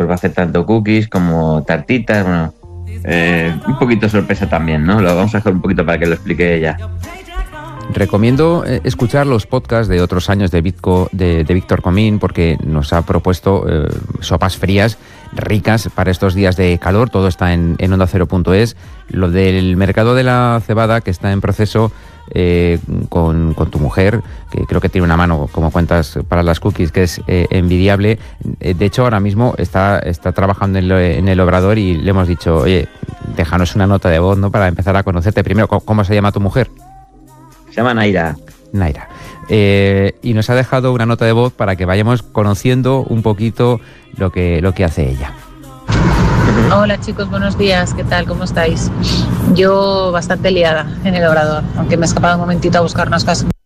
pues va a hacer tanto cookies como tartitas, bueno, un poquito sorpresa también, ¿no? Lo vamos a dejar un poquito para que lo explique ella. Recomiendo escuchar los podcasts de otros años de Víctor Comín, porque nos ha propuesto sopas frías ricas para estos días de calor. Todo está en ondacero.es. Lo del mercado de la cebada, que está en proceso con tu mujer, que creo que tiene una mano, como cuentas, para las cookies, que es envidiable. De hecho, ahora mismo está trabajando en el obrador y le hemos dicho, oye, déjanos una nota de voz, ¿no?, para empezar a conocerte. Primero, ¿cómo se llama tu mujer? Se llama Naira. Y nos ha dejado una nota de voz para que vayamos conociendo un poquito lo que hace ella. Hola chicos, buenos días, ¿qué tal? ¿Cómo estáis? Yo bastante liada en el obrador, aunque me he escapado un momentito a buscar unas cosas